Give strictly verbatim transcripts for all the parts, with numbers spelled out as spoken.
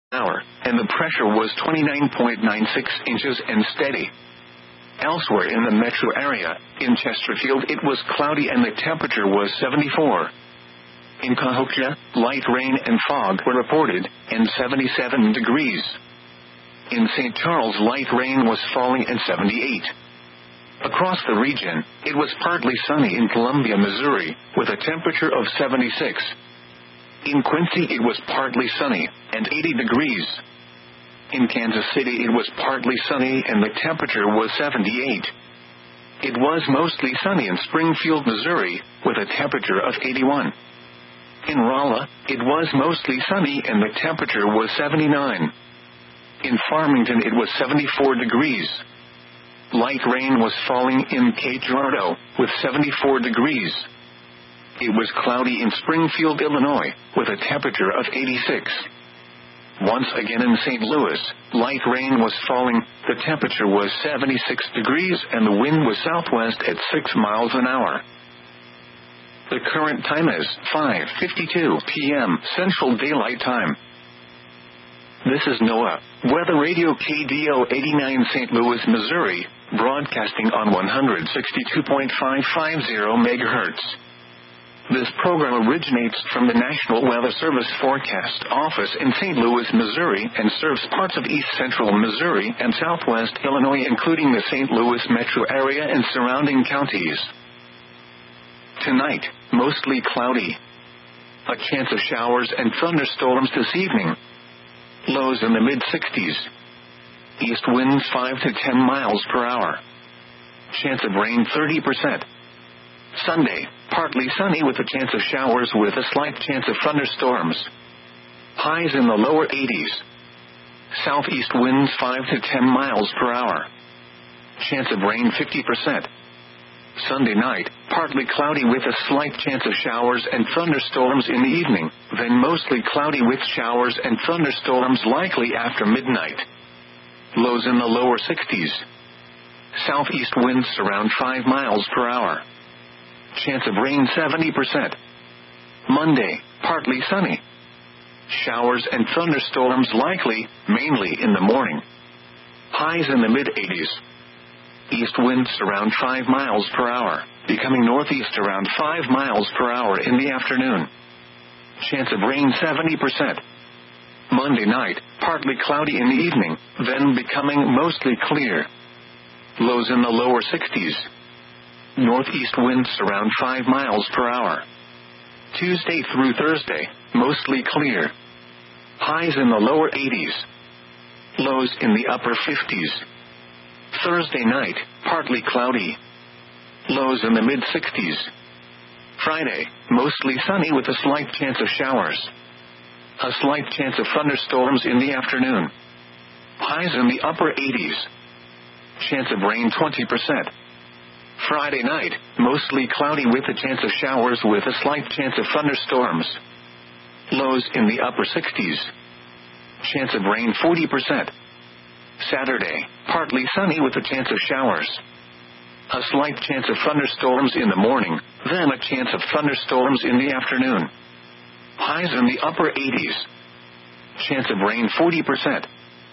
an hour, and the pressure was twenty-nine point nine six inches and steady. Elsewhere in the metro area, in Chesterfield it was cloudy and the temperature was seventy-four. In Cahokia, light rain and fog were reported, and seventy-seven degrees. In Saint Charles, light rain was falling and seventy-eight. Across the region, it was partly sunny in Columbia, Missouri, with a temperature of seventy-six. In Quincy it was partly sunny, and eighty degrees. In Kansas City it was partly sunny and the temperature was seventy-eight. It was mostly sunny in Springfield, Missouri, with a temperature of eighty-one. In Rolla, it was mostly sunny and the temperature was seventy-nine. In Farmington it was seventy-four degrees. Light rain was falling in Cape Girardeau, with seventy-four degrees. It was cloudy in Springfield, Illinois, with a temperature of eighty-six. Once again in Saint Louis, light rain was falling, the temperature was seventy-six degrees and the wind was southwest at six miles an hour. The current time is five fifty-two p.m. Central Daylight Time. This is NOAA Weather Radio K D O eighty-nine Saint Louis, Missouri, broadcasting on one sixty-two point five five zero megahertz. This program originates from the National Weather Service Forecast Office in Saint Louis, Missouri, and serves parts of east central Missouri and southwest Illinois, including the Saint Louis metro area and surrounding counties. Tonight, mostly cloudy. A chance of showers and thunderstorms this evening. Lows in the mid sixties. East winds five to ten miles per hour. Chance of rain thirty percent. Sunday, partly sunny with a chance of showers with a slight chance of thunderstorms. Highs in the lower eighties. Southeast winds five to ten miles per hour. Chance of rain fifty percent. Sunday night, partly cloudy with a slight chance of showers and thunderstorms in the evening, then mostly cloudy with showers and thunderstorms likely after midnight. Lows in the lower sixties. Southeast winds around five miles per hour. Chance of rain seventy percent. Monday, partly sunny. Showers and thunderstorms likely, mainly in the morning. Highs in the mid eighties. East winds around five miles per hour, becoming northeast around five miles per hour in the afternoon. Chance of rain seventy percent. Monday night, partly cloudy in the evening, then becoming mostly clear. Lows in the lower sixties. Northeast winds around five miles per hour. Tuesday through Thursday, mostly clear. Highs in the lower eighties. Lows in the upper fifties. Thursday night, partly cloudy. Lows in the mid sixties. Friday, mostly sunny with a slight chance of showers. A slight chance of thunderstorms in the afternoon. Highs in the upper eighties. Chance of rain twenty percent. Friday night, mostly cloudy with a chance of showers with a slight chance of thunderstorms. Lows in the upper sixties. Chance of rain forty percent. Saturday, partly sunny with a chance of showers. A slight chance of thunderstorms in the morning, then a chance of thunderstorms in the afternoon. Highs in the upper eighties. Chance of rain forty percent.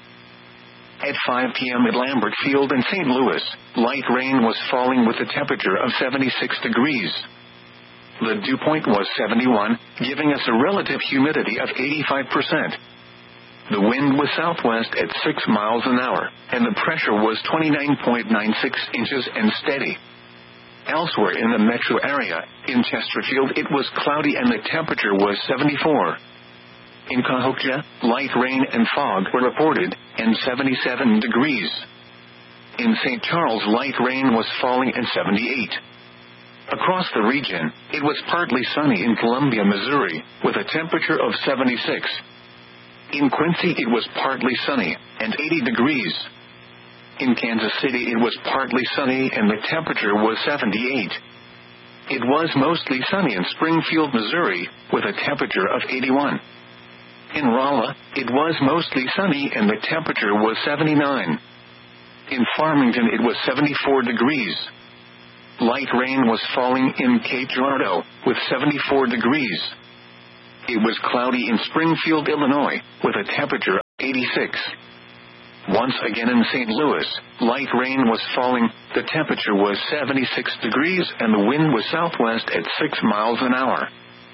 At five p.m. at Lambert Field in Saint Louis, light rain was falling with a temperature of seventy-six degrees. The dew point was seventy-one, giving us a relative humidity of eighty-five percent. The wind was southwest at six miles an hour, and the pressure was twenty-nine point nine six inches and steady. Elsewhere in the metro area, in Chesterfield it was cloudy and the temperature was seventy-four. In Cahokia, light rain and fog were reported, and seventy-seven degrees. In Saint Charles, light rain was falling and seventy-eight. Across the region, it was partly sunny in Columbia, Missouri, with a temperature of seventy-six. In Quincy it was partly sunny, and eighty degrees. In Kansas City it was partly sunny and the temperature was seventy-eight. It was mostly sunny in Springfield, Missouri, with a temperature of eighty-one. In Rolla, it was mostly sunny and the temperature was seventy-nine. In Farmington it was seventy-four degrees. Light rain was falling in Cape Girardeau, with seventy-four degrees. It was cloudy in Springfield, Illinois, with a temperature of eighty-six. Once again in Saint Louis, light rain was falling, the temperature was seventy-six degrees and the wind was southwest at six miles an hour.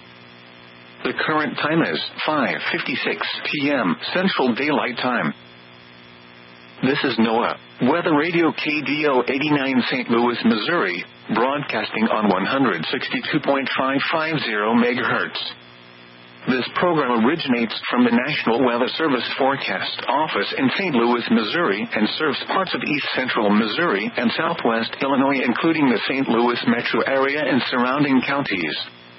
The current time is five fifty-six p.m. Central Daylight Time. This is NOAA, Weather Radio K D O eighty-nine Saint Louis, Missouri, broadcasting on one sixty-two point five five zero megahertz. This program originates from the National Weather Service Forecast Office in Saint Louis, Missouri, and serves parts of east central Missouri and southwest Illinois, including the Saint Louis metro area and surrounding counties.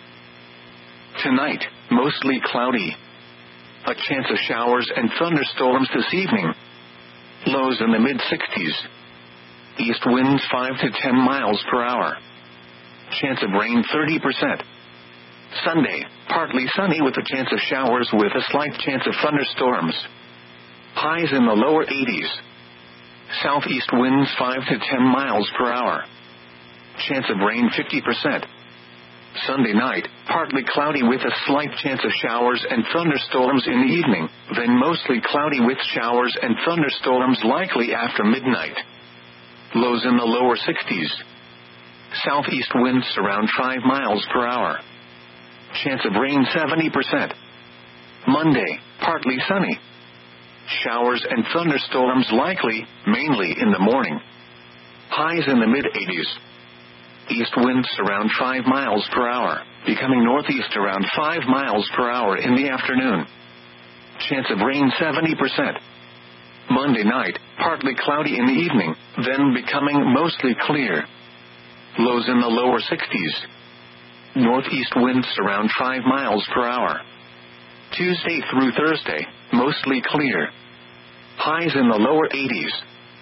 Tonight, mostly cloudy. A chance of showers and thunderstorms this evening. Lows in the mid sixties. East winds five to ten miles per hour. Chance of rain thirty percent. Sunday, partly sunny with a chance of showers with a slight chance of thunderstorms. Highs in the lower eighties. Southeast winds five to ten miles per hour. Chance of rain fifty percent. Sunday night, partly cloudy with a slight chance of showers and thunderstorms in the evening, then mostly cloudy with showers and thunderstorms likely after midnight. Lows in the lower sixties. Southeast winds around five miles per hour. Chance of rain seventy percent. Monday, partly sunny. Showers and thunderstorms likely, mainly in the morning. Highs in the mid eighties. East winds around five miles per hour, becoming northeast around five miles per hour in the afternoon. Chance of rain seventy percent. Monday night, partly cloudy in the evening, then becoming mostly clear. Lows in the lower sixties. Northeast winds around five miles per hour. Tuesday through Thursday, mostly clear. Highs in the lower eighties.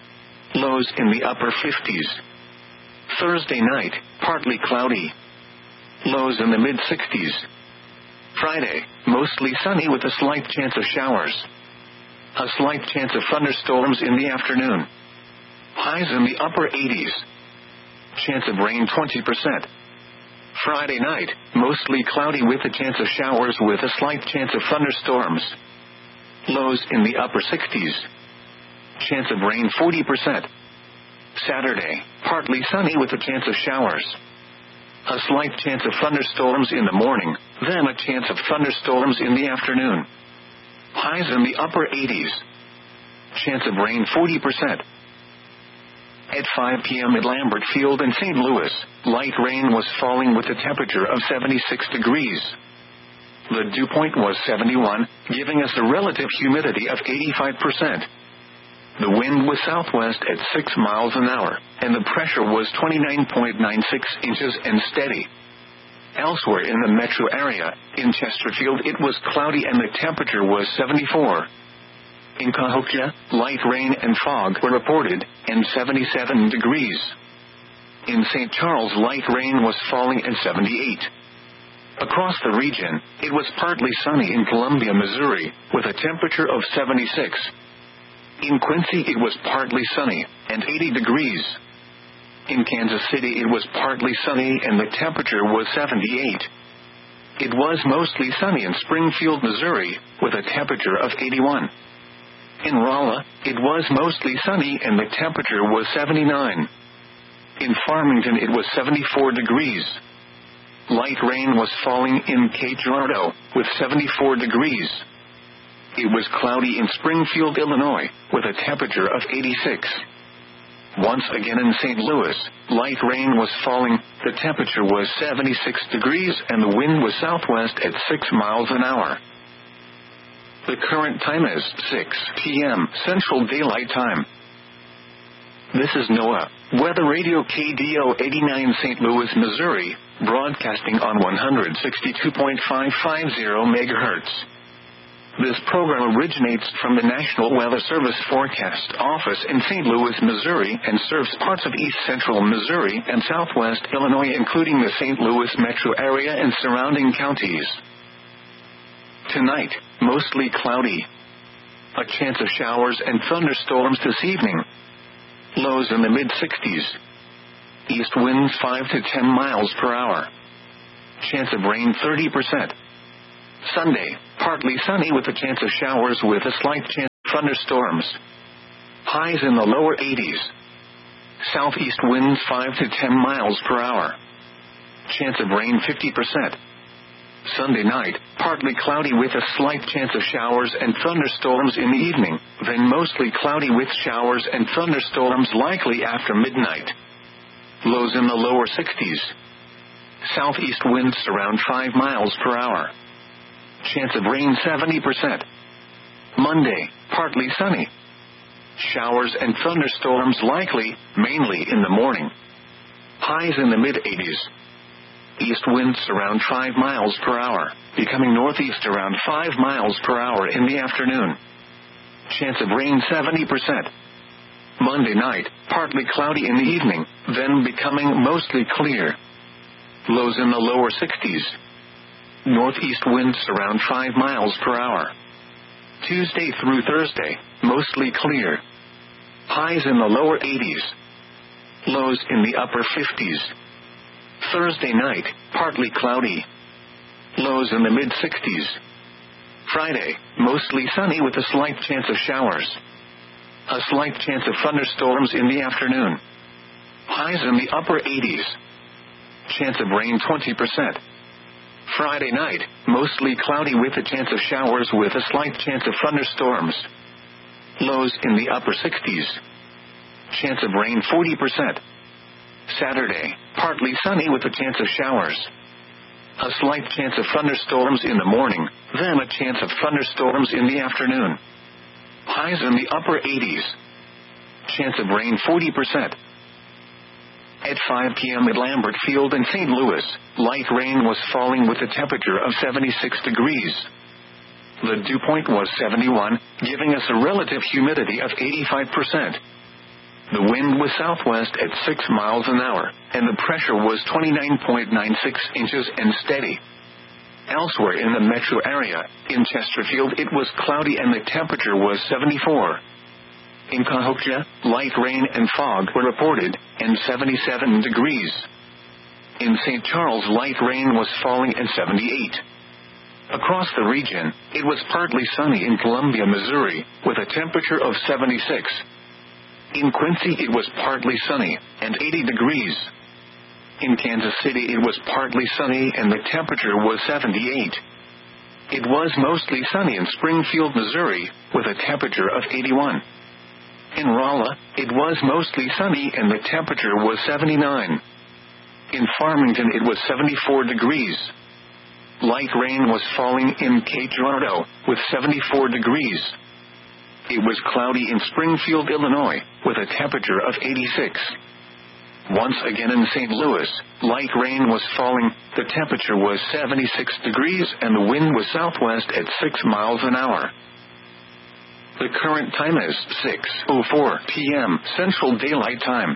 Lows in the upper fifties. Thursday night, partly cloudy. Lows in the mid sixties. Friday, mostly sunny with a slight chance of showers. A slight chance of thunderstorms in the afternoon. Highs in the upper eighties. Chance of rain twenty percent. Friday night, mostly cloudy with a chance of showers with a slight chance of thunderstorms. Lows in the upper sixties. Chance of rain forty percent. Saturday, partly sunny with a chance of showers. A slight chance of thunderstorms in the morning, then a chance of thunderstorms in the afternoon. Highs in the upper eighties. Chance of rain forty percent. At five p.m. at Lambert Field in Saint Louis, light rain was falling with a temperature of seventy-six degrees. The dew point was seventy-one, giving us a relative humidity of eighty-five percent. The wind was southwest at six miles an hour, and the pressure was twenty-nine point nine six inches and steady. Elsewhere in the metro area, in Chesterfield it was cloudy and the temperature was seventy-four. In Cahokia, light rain and fog were reported, and seventy-seven degrees. In Saint Charles, light rain was falling at seventy-eight. Across the region, it was partly sunny in Columbia, Missouri, with a temperature of seventy-six. In Quincy it was partly sunny, and eighty degrees. In Kansas City it was partly sunny and the temperature was seventy-eight. It was mostly sunny in Springfield, Missouri, with a temperature of eighty-one. In Rolla, it was mostly sunny and the temperature was seventy-nine. In Farmington it was seventy-four degrees. Light rain was falling in Cape Girardeau, with seventy-four degrees. It was cloudy in Springfield, Illinois, with a temperature of eighty-six. Once again in Saint Louis, light rain was falling, the temperature was seventy-six degrees and the wind was southwest at six miles an hour. The current time is six p.m. Central Daylight Time. This is NOAA, Weather Radio K D O eighty-nine Saint Louis, Missouri, broadcasting on one sixty-two point five five zero megahertz. This program originates from the National Weather Service Forecast Office in Saint Louis, Missouri, and serves parts of east central Missouri and southwest Illinois, including the Saint Louis metro area and surrounding counties. Tonight, mostly cloudy. A chance of showers and thunderstorms this evening. Lows in the mid sixties. East winds five to ten miles per hour. Chance of rain thirty percent. Sunday, partly sunny with a chance of showers with a slight chance of thunderstorms. Highs in the lower eighties. Southeast winds five to ten miles per hour. Chance of rain fifty percent. Sunday night, partly cloudy with a slight chance of showers and thunderstorms in the evening, then mostly cloudy with showers and thunderstorms likely after midnight. Lows in the lower sixties. Southeast winds around five miles per hour. Chance of rain seventy percent. Monday, partly sunny. Showers and thunderstorms likely, mainly in the morning. Highs in the mid-eighties. East winds around five miles per hour, becoming northeast around five miles per hour in the afternoon. Chance of rain seventy percent. Monday night, partly cloudy in the evening, then becoming mostly clear. Lows in the lower sixties. Northeast winds around five miles per hour. Tuesday through Thursday, mostly clear. Highs in the lower eighties. Lows in the upper fifties. Thursday night, partly cloudy. Lows in the mid-sixties. Friday, mostly sunny with a slight chance of showers. A slight chance of thunderstorms in the afternoon. Highs in the upper eighties. Chance of rain twenty percent. Friday night, mostly cloudy with a chance of showers with a slight chance of thunderstorms. Lows in the upper sixties. Chance of rain forty percent. Saturday, partly sunny with a chance of showers. A slight chance of thunderstorms in the morning, then a chance of thunderstorms in the afternoon. Highs in the upper eighties. Chance of rain forty percent. At five p.m. at Lambert Field in Saint Louis, light rain was falling with a temperature of seventy-six degrees. The dew point was seventy-one, giving us a relative humidity of eighty-five percent. The wind was southwest at six miles an hour, and the pressure was twenty-nine point nine six inches and steady. Elsewhere in the metro area, in Chesterfield it was cloudy and the temperature was seventy-four. In Cahokia, light rain and fog were reported, and seventy-seven degrees. In Saint Charles, light rain was falling and seventy-eight. Across the region, it was partly sunny in Columbia, Missouri, with a temperature of seventy-six. In Quincy, it was partly sunny, and eighty degrees. In Kansas City, it was partly sunny and the temperature was seventy-eight. It was mostly sunny in Springfield, Missouri, with a temperature of eighty-one. In Rolla, it was mostly sunny and the temperature was seventy-nine. In Farmington, it was seventy-four degrees. Light rain was falling in Cape Girardeau, with seventy-four degrees. It was cloudy in Springfield, Illinois, with a temperature of eighty-six. Once again in Saint Louis, light rain was falling, the temperature was seventy-six degrees and the wind was southwest at six miles an hour. The current time is six oh four p.m. Central Daylight Time.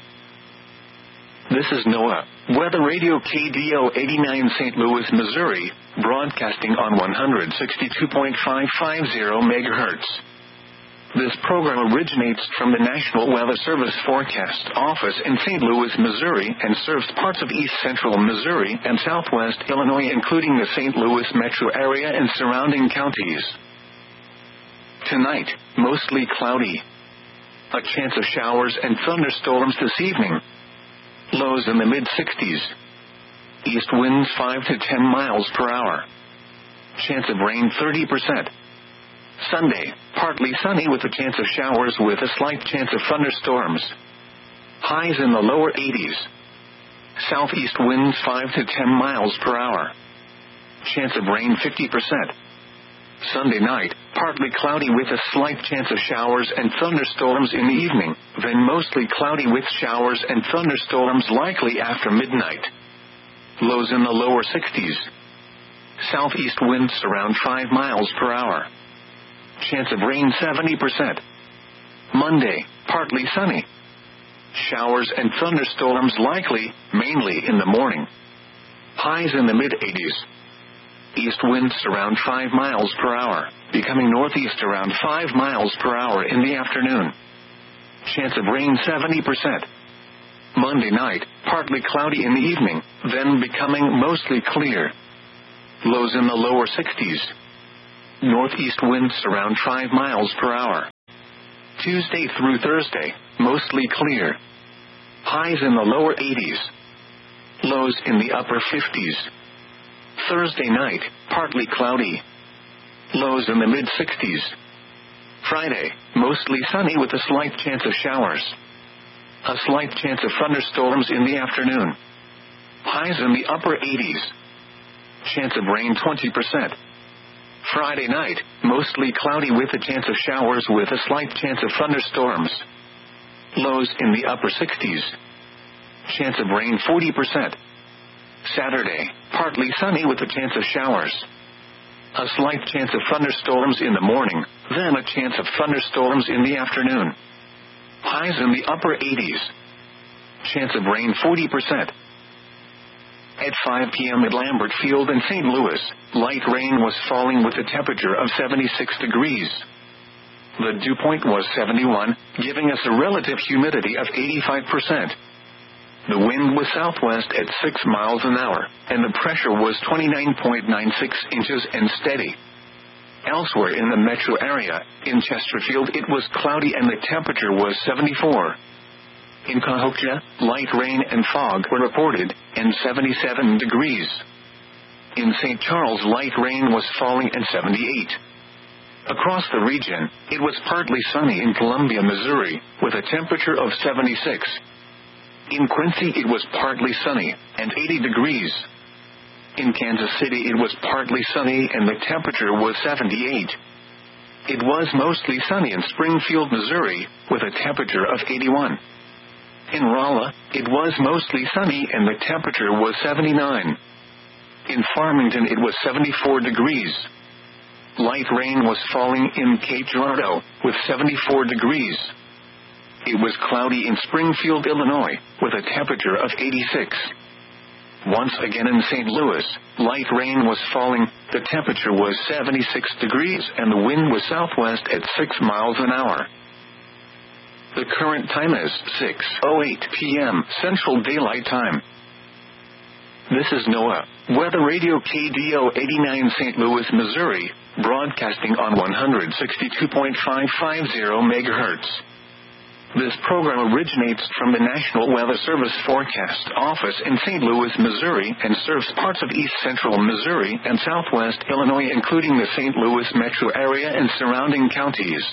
This is NOAA, Weather Radio K D O eighty-nine Saint Louis, Missouri, broadcasting on one sixty-two point five five zero megahertz. This program originates from the National Weather Service Forecast Office in Saint Louis, Missouri, and serves parts of east central Missouri and southwest Illinois, including the Saint Louis metro area and surrounding counties. Tonight, mostly cloudy. A chance of showers and thunderstorms this evening. Lows in the mid-sixties. East winds five to ten miles per hour. Chance of rain thirty percent. Sunday, partly sunny with a chance of showers with a slight chance of thunderstorms. Highs in the lower eighties. Southeast winds five to ten miles per hour. Chance of rain fifty percent. Sunday night, partly cloudy with a slight chance of showers and thunderstorms in the evening, then mostly cloudy with showers and thunderstorms likely after midnight. Lows in the lower sixties. Southeast winds around five miles per hour. Chance of rain seventy percent. Monday, partly sunny. Showers and thunderstorms likely, mainly in the morning. Highs in the mid-eighties. East winds around five miles per hour, becoming northeast around five miles per hour in the afternoon. Chance of rain seventy percent. Monday night, partly cloudy in the evening, then becoming mostly clear. Lows in the lower sixties. Northeast winds around five miles per hour. Tuesday through Thursday, mostly clear. Highs in the lower eighties. Lows in the upper fifties. Thursday night, partly cloudy. Lows in the mid-sixties. Friday, mostly sunny with a slight chance of showers. A slight chance of thunderstorms in the afternoon. Highs in the upper eighties. Chance of rain twenty percent. Friday night, mostly cloudy with a chance of showers with a slight chance of thunderstorms. Lows in the upper sixties. Chance of rain forty percent. Saturday, partly sunny with a chance of showers. A slight chance of thunderstorms in the morning, then a chance of thunderstorms in the afternoon. Highs in the upper eighties. Chance of rain forty percent. At five p.m. at Lambert Field in Saint Louis, light rain was falling with a temperature of seventy-six degrees. The dew point was seventy-one, giving us a relative humidity of eighty-five percent. The wind was southwest at six miles an hour, and the pressure was twenty-nine point nine six inches and steady. Elsewhere in the metro area, in Chesterfield it was cloudy and the temperature was seventy-four. In Cahokia, light rain and fog were reported, and seventy-seven degrees. In Saint Charles, light rain was falling and seventy-eight. Across the region, it was partly sunny in Columbia, Missouri, with a temperature of seventy-six. In Quincy it was partly sunny, and eighty degrees. In Kansas City it was partly sunny and the temperature was seventy-eight. It was mostly sunny in Springfield, Missouri, with a temperature of eighty-one. In Rolla, it was mostly sunny and the temperature was seventy-nine. In Farmington it was seventy-four degrees. Light rain was falling in Cape Girardeau, with seventy-four degrees. It was cloudy in Springfield, Illinois, with a temperature of eighty-six. Once again in Saint Louis, light rain was falling, the temperature was seventy-six degrees and the wind was southwest at six miles an hour. The current time is six oh eight p.m. Central Daylight Time. This is NOAA, Weather Radio K D O eighty-nine Saint Louis, Missouri, broadcasting on one sixty-two point five five zero megahertz. This program originates from the National Weather Service Forecast Office in Saint Louis, Missouri, and serves parts of east central Missouri and southwest Illinois, including the Saint Louis metro area and surrounding counties.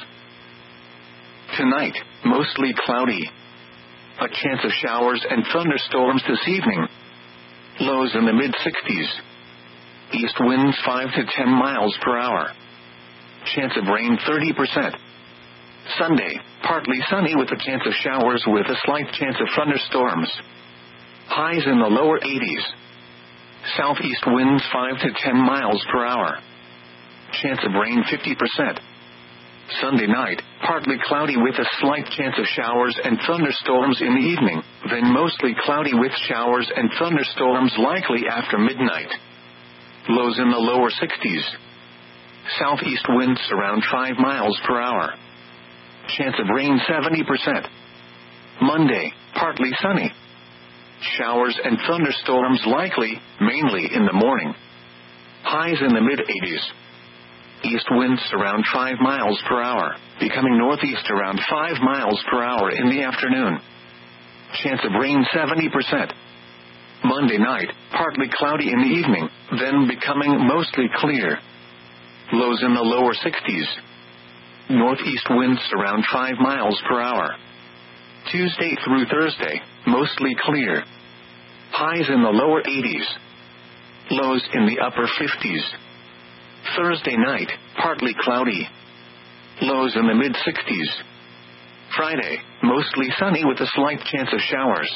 Tonight, mostly cloudy. A chance of showers and thunderstorms this evening. Lows in the mid-sixties. East winds five to ten miles per hour. Chance of rain thirty percent. Sunday, partly sunny with a chance of showers with a slight chance of thunderstorms. Highs in the lower eighties. Southeast winds five to ten miles per hour. Chance of rain fifty percent. Sunday night, partly cloudy with a slight chance of showers and thunderstorms in the evening, then mostly cloudy with showers and thunderstorms likely after midnight. Lows in the lower sixties. Southeast winds around five miles per hour. Chance of rain seventy percent. Monday, partly sunny. Showers and thunderstorms likely, mainly in the morning. Highs in the mid-eighties. East winds around five miles per hour, becoming northeast around five miles per hour in the afternoon. Chance of rain seventy percent. Monday night, partly cloudy in the evening, then becoming mostly clear. Lows in the lower sixties. Northeast winds around five miles per hour. Tuesday through Thursday, mostly clear. Highs in the lower eighties. Lows in the upper fifties. Thursday night, partly cloudy. Lows in the mid-sixties. Friday, mostly sunny with a slight chance of showers.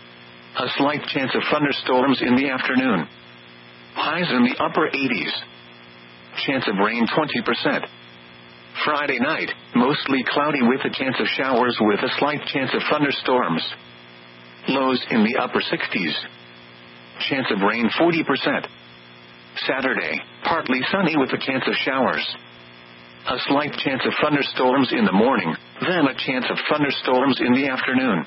A slight chance of thunderstorms in the afternoon. Highs in the upper eighties. Chance of rain twenty percent. Friday night, mostly cloudy with a chance of showers with a slight chance of thunderstorms. Lows in the upper sixties. Chance of rain forty percent. Saturday, partly sunny with a chance of showers. A slight chance of thunderstorms in the morning, then a chance of thunderstorms in the afternoon.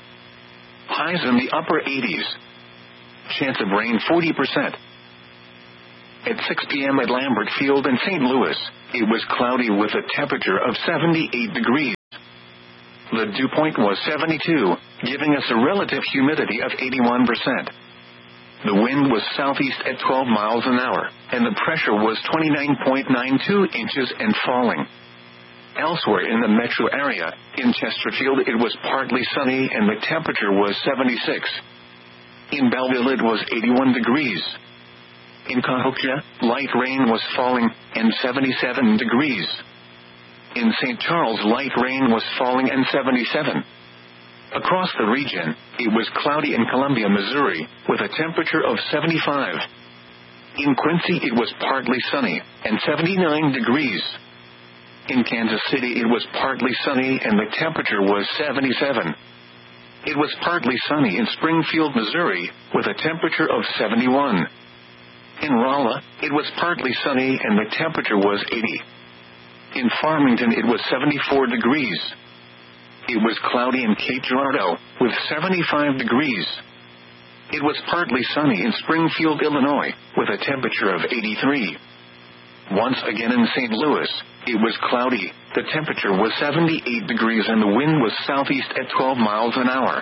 Highs in the upper eighties. Chance of rain forty percent. At six p.m. at Lambert Field in Saint Louis, it was cloudy with a temperature of seventy-eight degrees. The dew point was seventy-two, giving us a relative humidity of eighty-one percent. The wind was southeast at twelve miles an hour, and the pressure was twenty-nine point nine two inches and falling. Elsewhere in the metro area, in Chesterfield it was partly sunny and the temperature was seventy-six. In Belleville it was eighty-one degrees. In Cahokia, light rain was falling, and seventy-seven degrees. In Saint Charles, light rain was falling and seventy-seven. Across the region, it was cloudy in Columbia, Missouri, with a temperature of seventy-five. In Quincy it was partly sunny, and seventy-nine degrees. In Kansas City it was partly sunny and the temperature was seventy-seven. It was partly sunny in Springfield, Missouri, with a temperature of seventy-one. In Rolla, it was partly sunny and the temperature was eighty. In Farmington it was seventy-four degrees. It was cloudy in Cape Girardeau, with seventy-five degrees. It was partly sunny in Springfield, Illinois, with a temperature of eighty-three. Once again in Saint Louis, it was cloudy, the temperature was seventy-eight degrees and the wind was southeast at twelve miles an hour.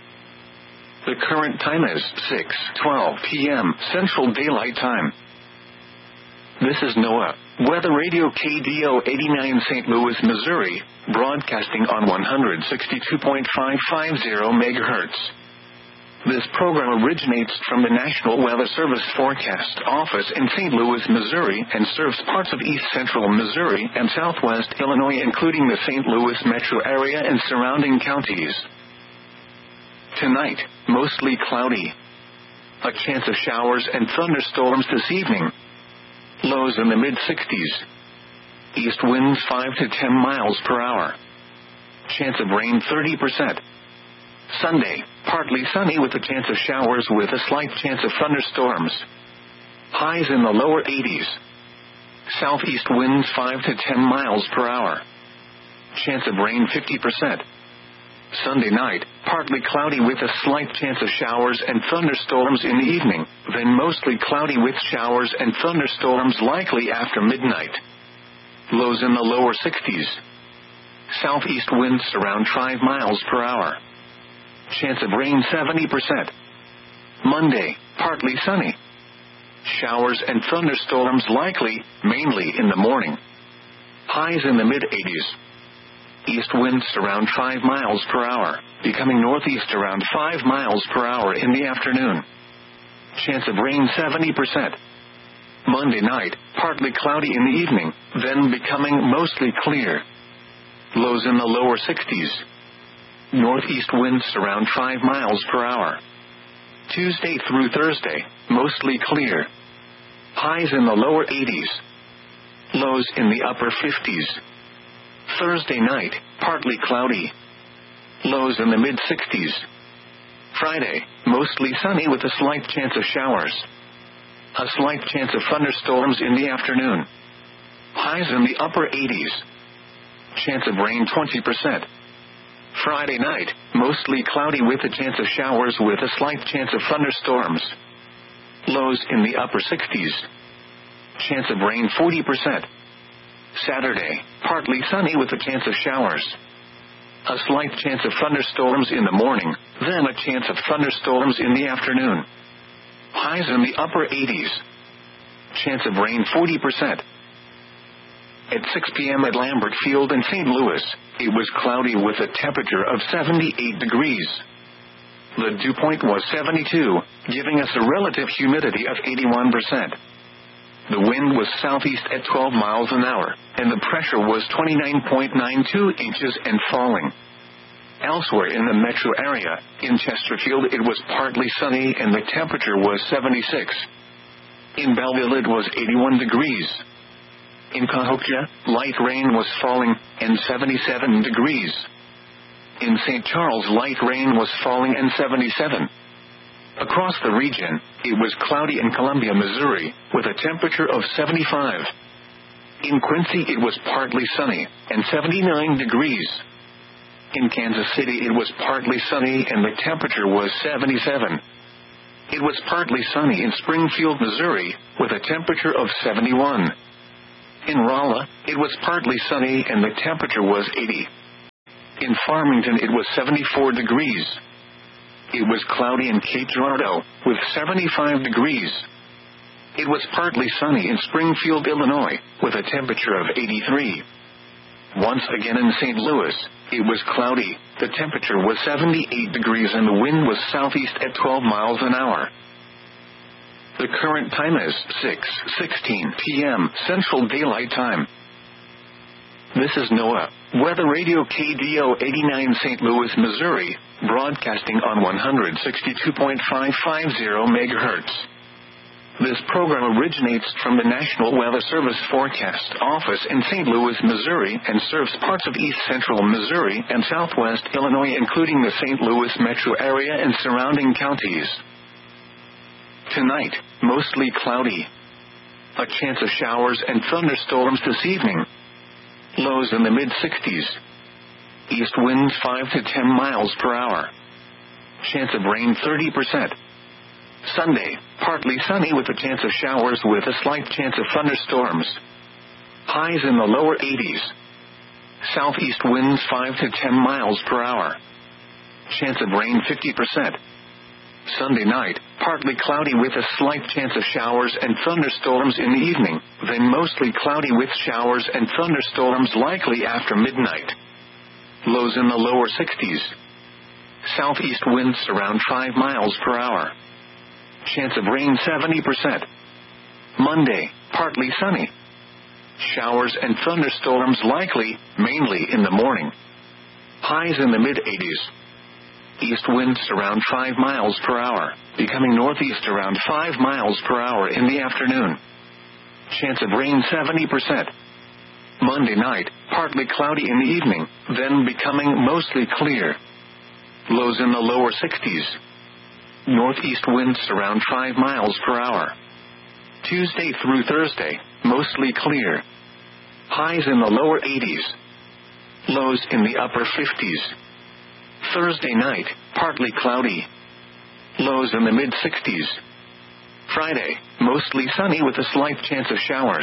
The current time is six twelve p.m. Central Daylight Time. This is NOAA Weather Radio K D O eighty-nine Saint Louis, Missouri, broadcasting on one sixty-two point five five zero megahertz. This program originates from the National Weather Service Forecast Office in Saint Louis, Missouri, and serves parts of east central Missouri and southwest Illinois, including the Saint Louis metro area and surrounding counties. Tonight, mostly cloudy. A chance of showers and thunderstorms this evening. Lows in the mid sixties. East winds five to ten miles per hour. Chance of rain thirty percent. Sunday, partly sunny with a chance of showers with a slight chance of thunderstorms. Highs in the lower eighties. Southeast winds five to ten miles per hour. Chance of rain fifty percent. Sunday night, partly cloudy with a slight chance of showers and thunderstorms in the evening, then mostly cloudy with showers and thunderstorms likely after midnight. Lows in the lower sixties. Southeast winds around five miles per hour. Chance of rain seventy percent. Monday, partly sunny. Showers and thunderstorms likely, mainly in the morning. Highs in the mid eighties. East winds around five miles per hour, becoming northeast around five miles per hour in the afternoon. Chance of rain seventy percent. Monday night, partly cloudy in the evening, then becoming mostly clear. Lows in the lower sixties. Northeast winds around five miles per hour. Tuesday through Thursday, mostly clear. Highs in the lower eighties. Lows in the upper fifties. Thursday night, partly cloudy. Lows in the mid sixties. Friday, mostly sunny with a slight chance of showers. A slight chance of thunderstorms in the afternoon. Highs in the upper eighties. Chance of rain twenty percent. Friday night, mostly cloudy with a chance of showers with a slight chance of thunderstorms. Lows in the upper sixties. Chance of rain forty percent. Saturday, partly sunny with a chance of showers. A slight chance of thunderstorms in the morning, then a chance of thunderstorms in the afternoon. Highs in the upper eighties. Chance of rain forty percent. At six p.m. at Lambert Field in Saint Louis, it was cloudy with a temperature of seventy-eight degrees. The dew point was seventy-two, giving us a relative humidity of eighty-one percent. The wind was southeast at twelve miles an hour, and the pressure was twenty-nine point nine two inches and falling. Elsewhere in the metro area, in Chesterfield it was partly sunny and the temperature was seventy-six. In Belleville it was eighty-one degrees. In Cahokia, light rain was falling, and seventy-seven degrees. In Saint Charles, light rain was falling and seventy-seven. Across the region, it was cloudy in Columbia, Missouri, with a temperature of seventy-five. In Quincy it was partly sunny, and seventy-nine degrees. In Kansas City it was partly sunny and the temperature was seventy-seven. it was partly sunny in Springfield, Missouri, with a temperature of seventy-one. In Rolla, it was partly sunny and the temperature was eighty. In Farmington, it was seventy-four degrees. It was cloudy in Cape Girardeau, with seventy-five degrees. It was partly sunny in Springfield, Illinois, with a temperature of eighty-three. Once again in Saint Louis, it was cloudy, the temperature was seventy-eight degrees and the wind was southeast at twelve miles an hour. The current time is six sixteen p m Central Daylight Time. This is NOAA Weather Radio K D O eighty-nine Saint Louis, Missouri, broadcasting on one sixty-two point five five zero megahertz. This program originates from the National Weather Service Forecast Office in Saint Louis, Missouri, and serves parts of east central Missouri and southwest Illinois, including the Saint Louis metro area and surrounding counties. Tonight, mostly cloudy. A chance of showers and thunderstorms this evening. Lows in the mid sixties. East winds five to ten miles per hour. Chance of rain thirty percent. Sunday, partly sunny with a chance of showers with a slight chance of thunderstorms. Highs in the lower eighties. Southeast winds five to ten miles per hour. Chance of rain fifty percent. Sunday night, partly cloudy with a slight chance of showers and thunderstorms in the evening, then mostly cloudy with showers and thunderstorms likely after midnight. Lows in the lower sixties. Southeast winds around five miles per hour. Chance of rain seventy percent. Monday, partly sunny. Showers and thunderstorms likely, mainly in the morning. Highs in the mid eighties. East winds around five miles per hour, becoming northeast around five miles per hour in the afternoon. Chance of rain seventy percent. Monday night, partly cloudy in the evening, then becoming mostly clear. Lows in the lower sixties. Northeast winds around five miles per hour. Tuesday through Thursday, mostly clear. Highs in the lower eighties. Lows in the upper fifties. Thursday night, partly cloudy. Lows in the mid sixties. Friday, mostly sunny with a slight chance of showers.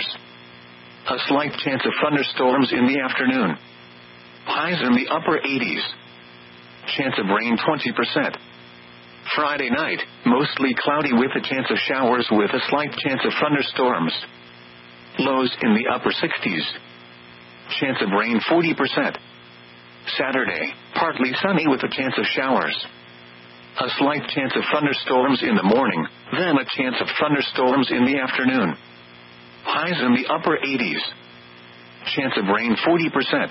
A slight chance of thunderstorms in the afternoon. Highs in the upper eighties. Chance of rain twenty percent. Friday night, mostly cloudy with a chance of showers with a slight chance of thunderstorms. Lows in the upper sixties. Chance of rain forty percent. Saturday, partly sunny with a chance of showers. A slight chance of thunderstorms in the morning, then a chance of thunderstorms in the afternoon. Highs in the upper eighties. Chance of rain forty percent.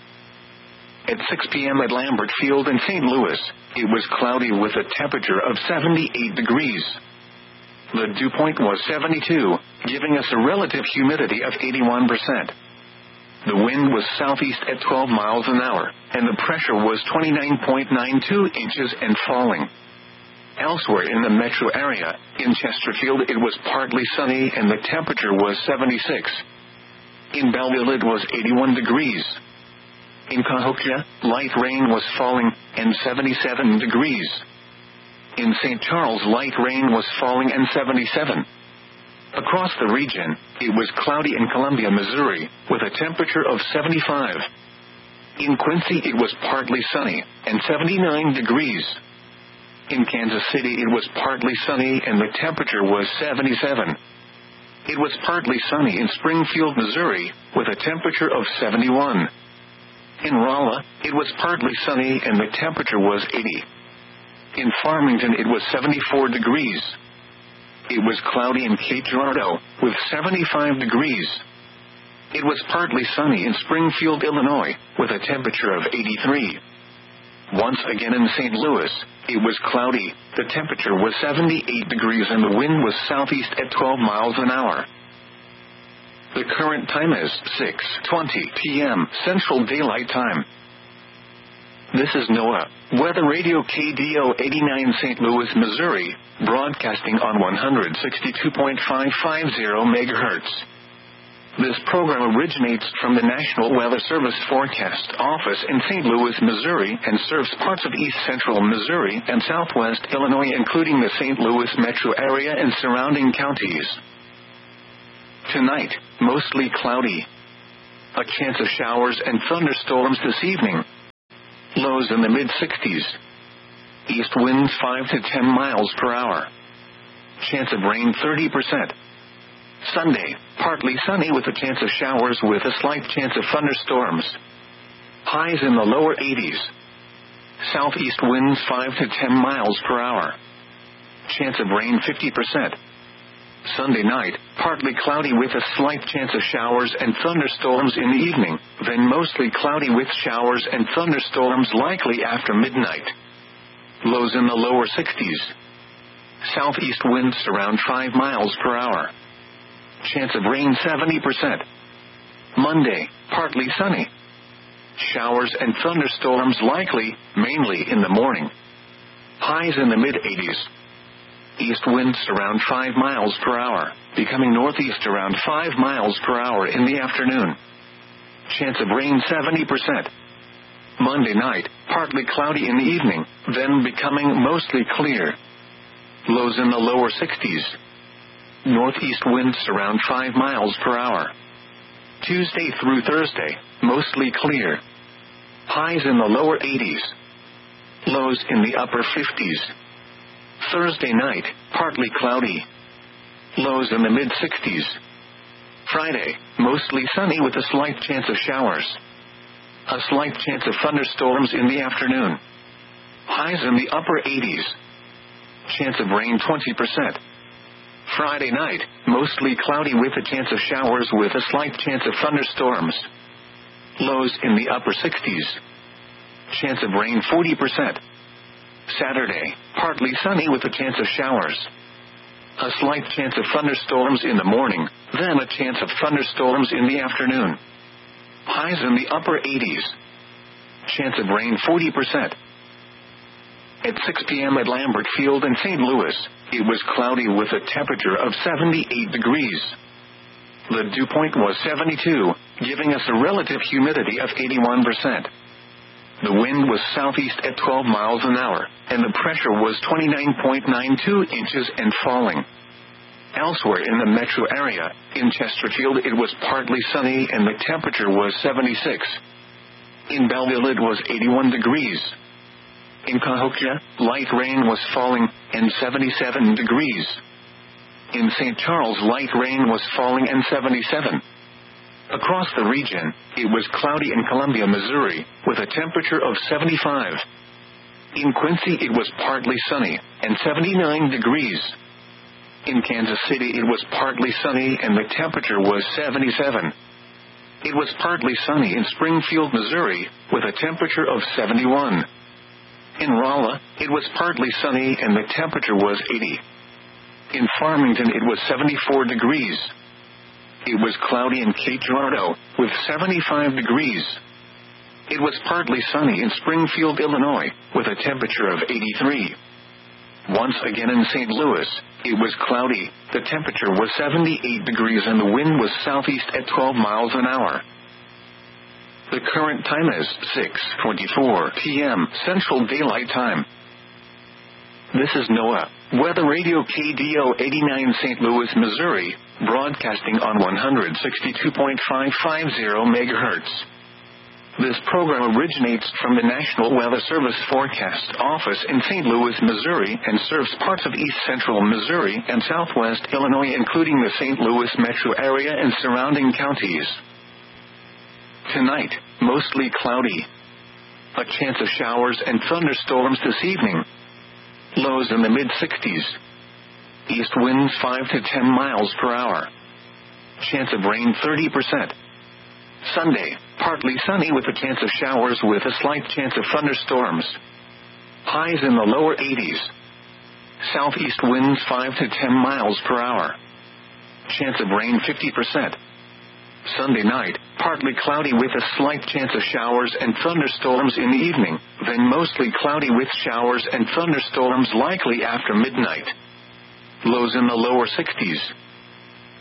At six p m at Lambert Field in Saint Louis, it was cloudy with a temperature of seventy-eight degrees. The dew point was seventy-two, giving us a relative humidity of eighty-one percent. The wind was southeast at twelve miles an hour, and the pressure was twenty-nine point nine two inches and falling. Elsewhere in the metro area, in Chesterfield it was partly sunny and the temperature was seventy-six. In Belleville it was eighty-one degrees. In Cahokia, light rain was falling, and seventy-seven degrees. In Saint Charles, light rain was falling and seventy-seven. Across the region, it was cloudy in Columbia, Missouri, with a temperature of seventy-five. In Quincy it was partly sunny, and seventy-nine degrees. In Kansas City it was partly sunny and the temperature was seventy-seven. It was partly sunny in Springfield, Missouri, with a temperature of seventy-one. In Rolla, it was partly sunny and the temperature was eighty. In Farmington it was seventy-four degrees. It was cloudy in Cape Girardeau, with seventy-five degrees. It was partly sunny in Springfield, Illinois, with a temperature of eighty-three. Once again in Saint Louis, it was cloudy, the temperature was seventy-eight degrees and the wind was southeast at twelve miles an hour. The current time is six twenty p m Central Daylight Time. This is NOAA Weather Radio K D O eighty-nine Saint Louis, Missouri, broadcasting on one sixty-two point five five zero megahertz. This program originates from the National Weather Service Forecast Office in Saint Louis, Missouri, and serves parts of east central Missouri and southwest Illinois, including the Saint Louis metro area and surrounding counties. Tonight, mostly cloudy. A chance of showers and thunderstorms this evening. Lows in the mid sixties. East winds five to ten miles per hour. Chance of rain thirty percent. Sunday, partly sunny with a chance of showers with a slight chance of thunderstorms. Highs in the lower eighties. Southeast winds five to ten miles per hour. Chance of rain fifty percent. Sunday night, partly cloudy with a slight chance of showers and thunderstorms in the evening, then mostly cloudy with showers and thunderstorms likely after midnight. Lows in the lower sixties. Southeast winds around five miles per hour. Chance of rain seventy percent. Monday, partly sunny. Showers and thunderstorms likely, mainly in the morning. Highs in the mid eighties. East winds around five miles per hour, becoming northeast around five miles per hour in the afternoon. Chance of rain seventy percent. Monday night, partly cloudy in the evening, then becoming mostly clear. Lows in the lower sixties. Northeast winds around five miles per hour. Tuesday through Thursday, mostly clear. Highs in the lower eighties. Lows in the upper fifties. Thursday night, partly cloudy. Lows in the mid sixties. Friday, mostly sunny with a slight chance of showers. A slight chance of thunderstorms in the afternoon. Highs in the upper eighties. Chance of rain twenty percent. Friday night, mostly cloudy with a chance of showers with a slight chance of thunderstorms. Lows in the upper sixties. Chance of rain forty percent. Saturday, partly sunny with a chance of showers. A slight chance of thunderstorms in the morning, then a chance of thunderstorms in the afternoon. Highs in the upper eighties. Chance of rain forty percent. At six p.m. at Lambert Field in Saint Louis, it was cloudy with a temperature of seventy-eight degrees. The dew point was seventy-two, giving us a relative humidity of eighty-one percent. The wind was southeast at twelve miles an hour, and the pressure was twenty-nine point nine two inches and falling. Elsewhere in the metro area, in Chesterfield it was partly sunny and the temperature was seventy-six. In Belleville it was eighty-one degrees. In Cahokia, light rain was falling, and seventy-seven degrees. In Saint Charles, light rain was falling and seventy-seven. Across the region, it was cloudy in Columbia, Missouri, with a temperature of seventy-five. In Quincy it was partly sunny, and seventy-nine degrees. In Kansas City it was partly sunny and the temperature was seventy-seven. It was partly sunny in Springfield, Missouri, with a temperature of seventy-one. In Rolla, it was partly sunny and the temperature was eighty. In Farmington it was seventy-four degrees. It was cloudy in Cape Girardeau, with seventy-five degrees. It was partly sunny in Springfield, Illinois, with a temperature of eighty-three. Once again in Saint Louis, it was cloudy, the temperature was seventy-eight degrees and the wind was southeast at twelve miles an hour. The current time is six twenty-four p.m. Central Daylight Time. This is NOAA, Weather Radio K D O eighty-nine Saint Louis, Missouri, broadcasting on one sixty-two point five five zero megahertz. This program originates from the National Weather Service Forecast Office in Saint Louis, Missouri, and serves parts of east central Missouri and southwest Illinois, including the Saint Louis metro area and surrounding counties. Tonight, mostly cloudy. A chance of showers and thunderstorms this evening. Lows in the mid sixties. East winds five to ten miles per hour. Chance of rain thirty percent. Sunday, partly sunny with a chance of showers with a slight chance of thunderstorms. Highs in the lower eighties. Southeast winds five to ten miles per hour. Chance of rain fifty percent. Sunday night, partly cloudy with a slight chance of showers and thunderstorms in the evening, then mostly cloudy with showers and thunderstorms likely after midnight. Lows in the lower sixties.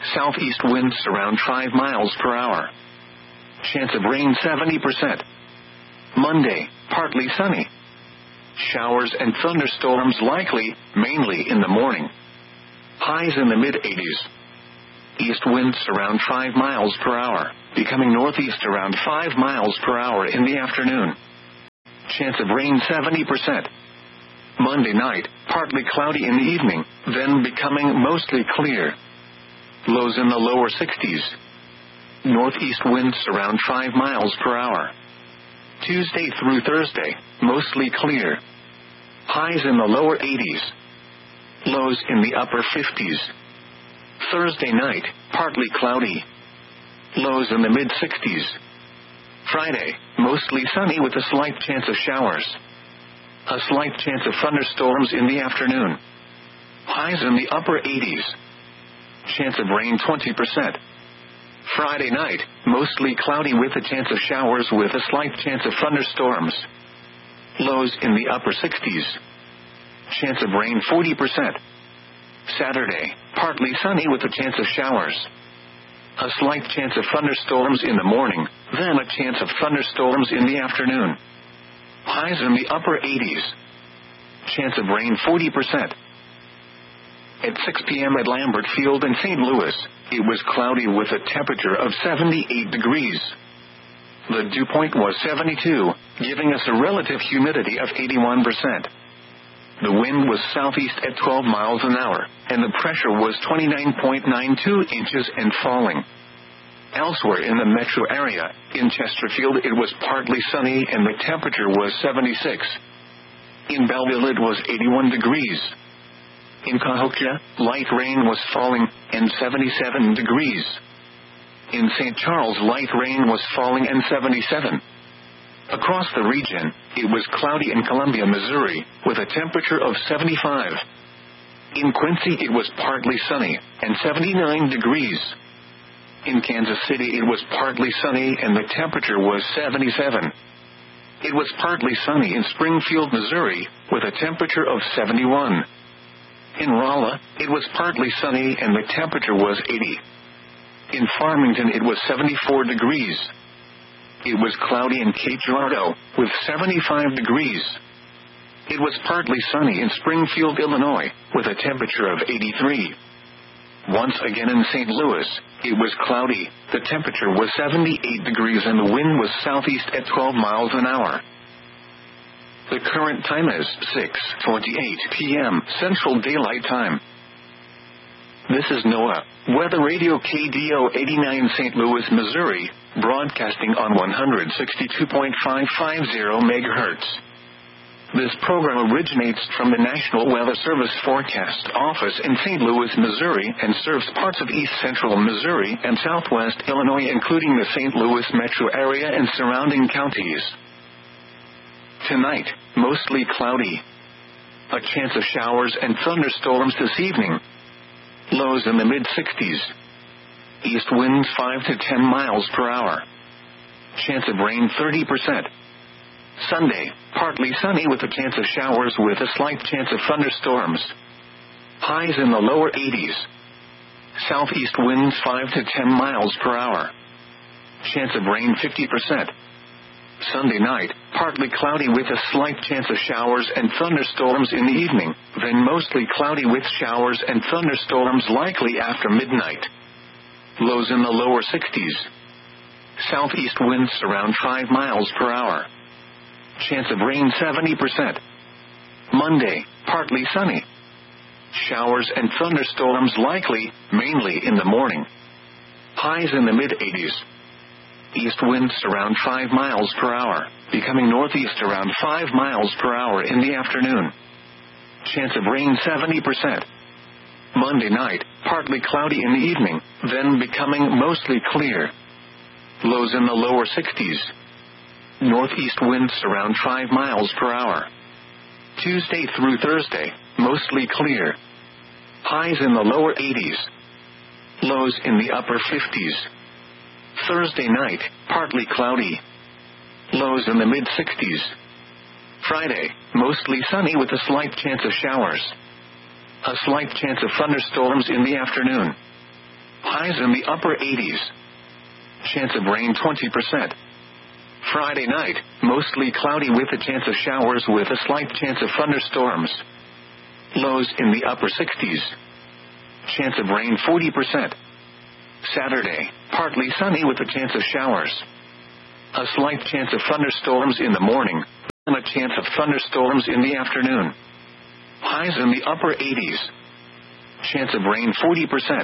Southeast winds around five miles per hour. Chance of rain seventy percent. Monday, partly sunny. Showers and thunderstorms likely, mainly in the morning. Highs in the mid-eighties. East winds around five miles per hour, becoming northeast around five miles per hour in the afternoon. Chance of rain seventy percent. Monday night, partly cloudy in the evening, then becoming mostly clear. Lows in the lower sixties. Northeast winds around five miles per hour. Tuesday through Thursday, mostly clear. Highs in the lower eighties. Lows in the upper fifties. Thursday night, partly cloudy. Lows in the mid-sixties. Friday, mostly sunny with a slight chance of showers. A slight chance of thunderstorms in the afternoon. Highs in the upper eighties. Chance of rain twenty percent. Friday night, mostly cloudy with a chance of showers with a slight chance of thunderstorms. Lows in the upper sixties. Chance of rain forty percent. Saturday, partly sunny with a chance of showers. A slight chance of thunderstorms in the morning, then a chance of thunderstorms in the afternoon. Highs in the upper eighties. Chance of rain forty percent. At six p.m. at Lambert Field in Saint Louis, it was cloudy with a temperature of seventy-eight degrees. The dew point was seventy-two, giving us a relative humidity of eighty-one percent. The wind was southeast at twelve miles an hour, and the pressure was twenty-nine point nine two inches and falling. Elsewhere in the metro area, in Chesterfield it was partly sunny and the temperature was seventy-six. In Belleville it was eighty-one degrees. In Cahokia, light rain was falling, and seventy-seven degrees. In Saint Charles light rain was falling and seventy-seven. Across the region, it was cloudy in Columbia, Missouri, with a temperature of seventy-five. In Quincy it was partly sunny, and seventy-nine degrees. In Kansas City it was partly sunny and the temperature was seventy-seven. It was partly sunny in Springfield, Missouri, with a temperature of seventy-one. In Rolla, it was partly sunny and the temperature was eighty. In Farmington it was seventy-four degrees. It was cloudy in Cape Girardeau, with seventy-five degrees. It was partly sunny in Springfield, Illinois, with a temperature of eighty-three. Once again in Saint Louis, it was cloudy, the temperature was seventy-eight degrees and the wind was southeast at twelve miles an hour. The current time is six twenty-eight p.m. Central Daylight Time. This is NOAA, Weather Radio K D O eighty-nine Saint Louis, Missouri, broadcasting on one sixty-two point five five zero megahertz. This program originates from the National Weather Service Forecast Office in Saint Louis, Missouri, and serves parts of east central Missouri and southwest Illinois, including the Saint Louis metro area and surrounding counties. Tonight, mostly cloudy. A chance of showers and thunderstorms this evening. Lows in the mid-sixties. East winds five to ten miles per hour. Chance of rain thirty percent. Sunday, partly sunny with a chance of showers with a slight chance of thunderstorms. Highs in the lower eighties. Southeast winds five to ten miles per hour. Chance of rain fifty percent. Sunday night, partly cloudy with a slight chance of showers and thunderstorms in the evening, then mostly cloudy with showers and thunderstorms likely after midnight. Lows in the lower sixties. Southeast winds around five miles per hour. Chance of rain seventy percent. Monday, partly sunny. Showers and thunderstorms likely, mainly in the morning. Highs in the mid-eighties. East winds around five miles per hour, becoming northeast around five miles per hour in the afternoon. Chance of rain seventy percent. Monday night, partly cloudy in the evening, then becoming mostly clear. Lows in the lower sixties. Northeast winds around five miles per hour. Tuesday through Thursday, mostly clear. Highs in the lower eighties. Lows in the upper fifties. Thursday night, partly cloudy. Lows in the mid-sixties. Friday, mostly sunny with a slight chance of showers. A slight chance of thunderstorms in the afternoon. Highs in the upper eighties. Chance of rain twenty percent. Friday night, mostly cloudy with a chance of showers with a slight chance of thunderstorms. Lows in the upper sixties. Chance of rain forty percent. Saturday, partly sunny with a chance of showers. A slight chance of thunderstorms in the morning, and a chance of thunderstorms in the afternoon. Highs in the upper eighties. Chance of rain forty percent.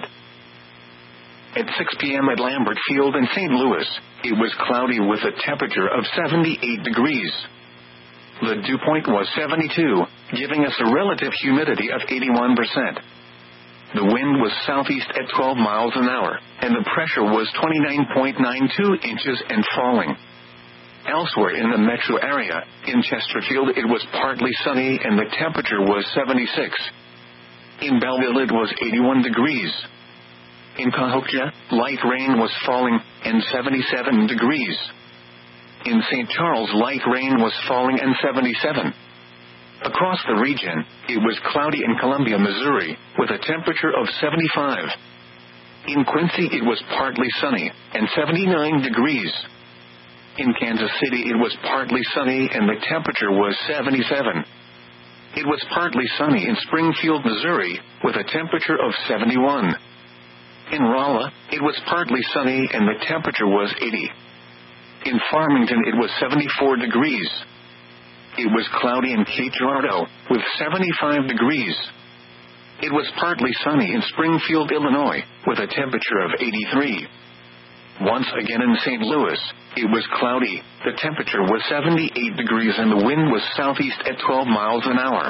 At six p.m. at Lambert Field in Saint Louis, it was cloudy with a temperature of seventy-eight degrees. The dew point was seventy-two, giving us a relative humidity of eighty-one percent. The wind was southeast at twelve miles an hour, and the pressure was twenty-nine point nine two inches and falling. Elsewhere in the metro area, in Chesterfield it was partly sunny and the temperature was seventy-six. In Belleville it was eighty-one degrees. In Cahokia, light rain was falling, and seventy-seven degrees. In Saint Charles light rain was falling and seventy-seven. Across the region, it was cloudy in Columbia, Missouri, with a temperature of seventy-five. In Quincy it was partly sunny, and seventy-nine degrees. In Kansas City it was partly sunny and the temperature was seventy-seven. It was partly sunny in Springfield, Missouri, with a temperature of seventy-one. In Rolla, it was partly sunny and the temperature was eighty. In Farmington it was seventy-four degrees. It was cloudy in Cape Girardeau, with seventy-five degrees. It was partly sunny in Springfield, Illinois, with a temperature of eighty-three. Once again in Saint Louis, it was cloudy, the temperature was seventy-eight degrees and the wind was southeast at twelve miles an hour.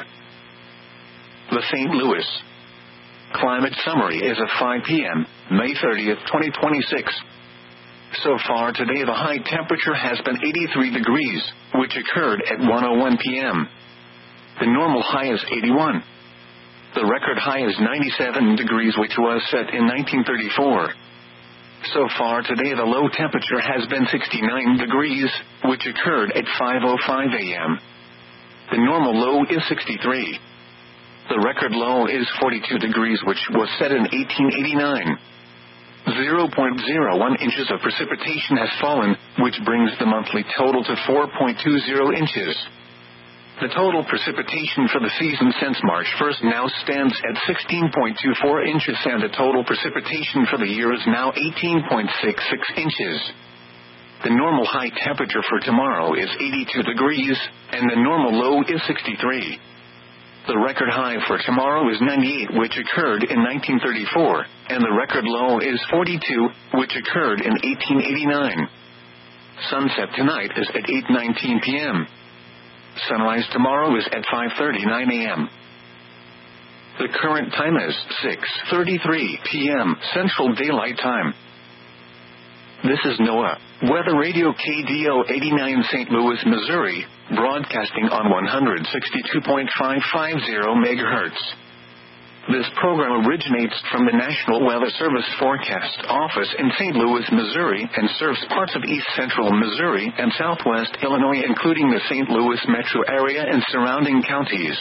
The Saint Louis Climate Summary is at five p.m., May thirtieth, twenty twenty-six. So far today the high temperature has been eighty-three degrees, which occurred at one oh one p.m. The normal high is eighty-one. The record high is ninety-seven degrees, which was set in nineteen thirty-four. So far today the low temperature has been sixty-nine degrees, which occurred at five oh five a.m. The normal low is sixty-three. The record low is forty-two degrees, which was set in eighteen eighty-nine. zero point zero one inches of precipitation has fallen, which brings the monthly total to four point two zero inches. The total precipitation for the season since March first now stands at sixteen point two four inches, and the total precipitation for the year is now eighteen point six six inches. The normal high temperature for tomorrow is eighty-two degrees, and the normal low is sixty-three. The record high for tomorrow is ninety-eight, which occurred in nineteen thirty-four, and the record low is forty-two, which occurred in eighteen eighty-nine. Sunset tonight is at eight nineteen p.m. Sunrise tomorrow is at five thirty-nine a.m. The current time is six thirty-three p.m. Central Daylight Time. This is NOAA Weather Radio K D O eighty-nine Saint Louis, Missouri, broadcasting on one sixty-two point five five zero megahertz. This program originates from the National Weather Service Forecast Office in Saint Louis, Missouri, and serves parts of east central Missouri and southwest Illinois, including the Saint Louis metro area and surrounding counties.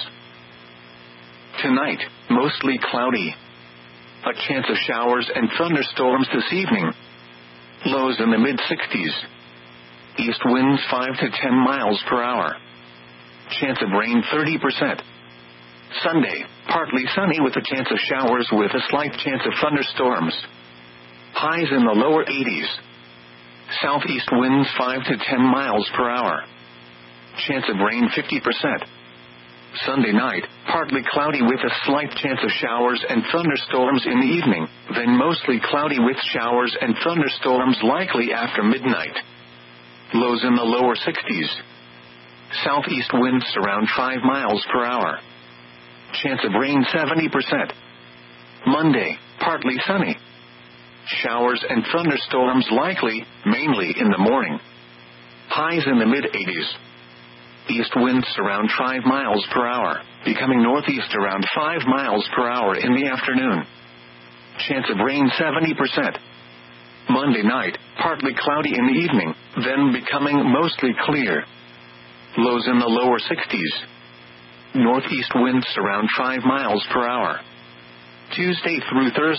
Tonight, mostly cloudy. A chance of showers and thunderstorms this evening. Lows in the mid-sixties. East winds five to ten miles per hour. Chance of rain thirty percent. Sunday, partly sunny with a chance of showers with a slight chance of thunderstorms. Highs in the lower eighties. Southeast winds five to ten miles per hour. Chance of rain fifty percent. Sunday night, partly cloudy with a slight chance of showers and thunderstorms in the evening, then mostly cloudy with showers and thunderstorms likely after midnight. Lows in the lower sixties. Southeast winds around five miles per hour. Chance of rain seventy percent. Monday, partly sunny. Showers and thunderstorms likely, mainly in the morning. Highs in the mid-eighties. East winds around five miles per hour, becoming northeast around five miles per hour in the afternoon. Chance of rain seventy percent. Monday night, partly cloudy in the evening, then becoming mostly clear. Lows in the lower sixties. Northeast winds around five miles per hour. Tuesday through Thursday,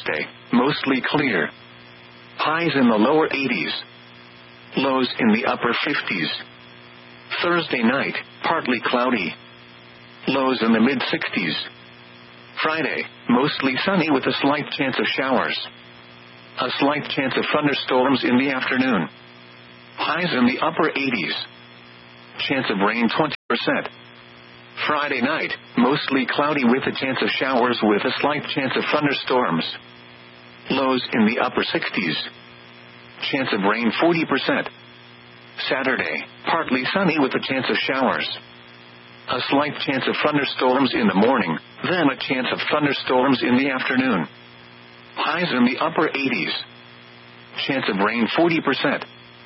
mostly clear. Highs in the lower eighties. Lows in the upper fifties. Thursday night, partly cloudy. Lows in the mid-sixties. Friday, mostly sunny with a slight chance of showers. A slight chance of thunderstorms in the afternoon. Highs in the upper eighties. Chance of rain twenty percent. Friday night, mostly cloudy with a chance of showers with a slight chance of thunderstorms. Lows in the upper sixties. Chance of rain forty percent. Saturday, partly sunny with a chance of showers. A slight chance of thunderstorms in the morning, then a chance of thunderstorms in the afternoon. Highs in the upper eighties. Chance of rain forty percent.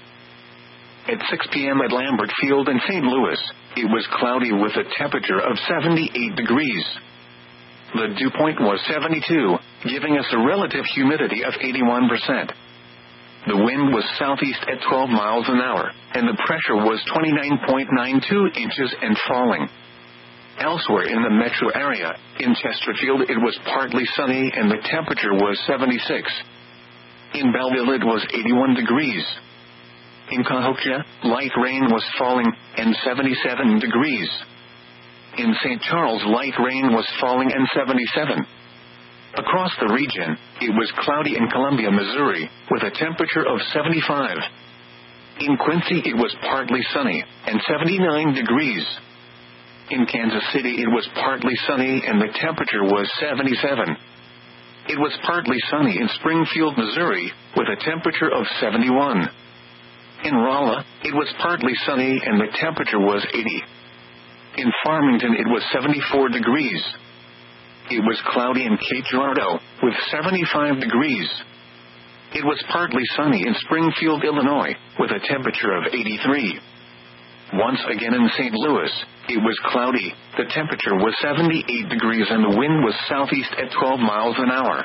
At six p.m. at Lambert Field in Saint Louis, it was cloudy with a temperature of seventy-eight degrees. The dew point was seventy-two, giving us a relative humidity of eighty-one percent. The wind was southeast at twelve miles an hour, and the pressure was twenty-nine point nine two inches and falling. Elsewhere in the metro area, in Chesterfield it was partly sunny and the temperature was seventy-six. In Belleville it was eighty-one degrees. In Cahokia, light rain was falling, and seventy-seven degrees. In Saint Charles light rain was falling and seventy-seven. Across the region, it was cloudy in Columbia, Missouri, with a temperature of seventy-five. In Quincy it was partly sunny, and seventy-nine degrees. In Kansas City it was partly sunny and the temperature was seventy-seven. It was partly sunny in Springfield, Missouri, with a temperature of seventy-one. In Rolla, it was partly sunny and the temperature was eighty. In Farmington it was seventy-four degrees. It was cloudy in Cape Girardeau, with seventy-five degrees. It was partly sunny in Springfield, Illinois, with a temperature of eighty-three. Once again in Saint Louis, it was cloudy, the temperature was seventy-eight degrees and the wind was southeast at twelve miles an hour.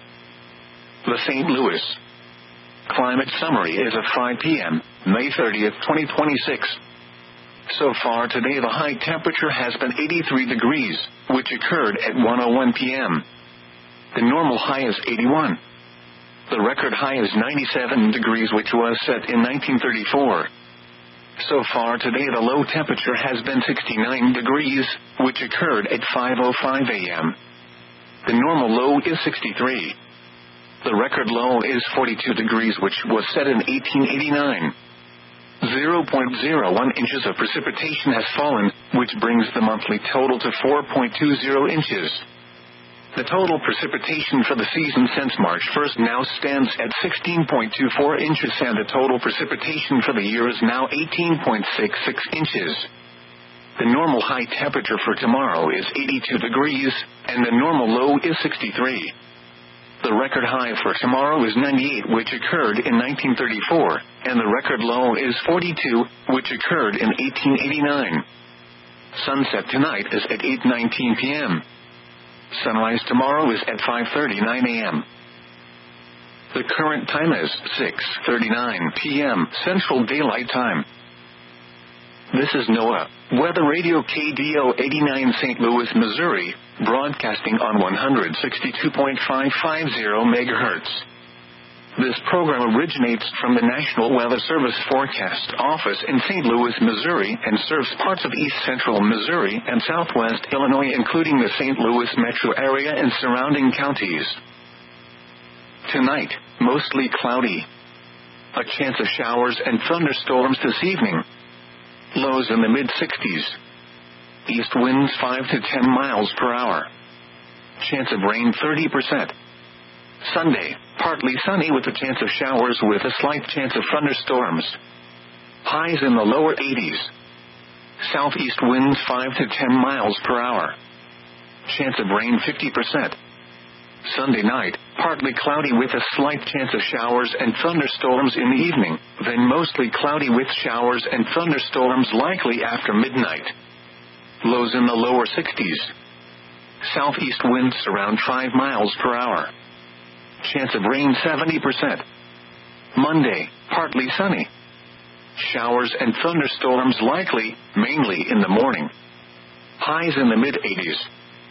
The Saint Louis Climate Summary is at five p.m., May thirtieth, twenty twenty-six. So far today the high temperature has been eighty-three degrees, which occurred at one oh one p.m. The normal high is eighty-one. The record high is ninety-seven degrees, which was set in nineteen thirty-four. So far today the low temperature has been sixty-nine degrees, which occurred at five oh five a.m. The normal low is sixty-three. The record low is forty-two degrees, which was set in eighteen eighty-nine. zero point zero one inches of precipitation has fallen, which brings the monthly total to four point two zero inches. The total precipitation for the season since March first now stands at sixteen point two four inches, and the total precipitation for the year is now eighteen point six six inches. The normal high temperature for tomorrow is eighty-two degrees, and the normal low is sixty-three. The record high for tomorrow is ninety-eight, which occurred in nineteen thirty-four, and the record low is forty-two, which occurred in eighteen eighty-nine. Sunset tonight is at eight nineteen p.m. Sunrise tomorrow is at five thirty-nine a.m. The current time is six thirty-nine p.m. Central Daylight Time. This is NOAA Weather Radio K D O eighty-nine Saint Louis, Missouri, broadcasting on one sixty-two point five five zero megahertz. This program originates from the National Weather Service Forecast Office in Saint Louis, Missouri, and serves parts of east central Missouri and southwest Illinois, including the Saint Louis metro area and surrounding counties. Tonight, mostly cloudy. A chance of showers and thunderstorms this evening. Lows in the mid-sixties. East winds five to ten miles per hour. Chance of rain thirty percent. Sunday, partly sunny with a chance of showers with a slight chance of thunderstorms. Highs in the lower eighties. Southeast winds five to ten miles per hour. Chance of rain fifty percent. Sunday night, partly cloudy with a slight chance of showers and thunderstorms in the evening, then mostly cloudy with showers and thunderstorms likely after midnight. Lows in the lower sixties. Southeast winds around five miles per hour. Chance of rain seventy percent. Monday, partly sunny. Showers and thunderstorms likely, mainly in the morning. Highs in the mid-eighties.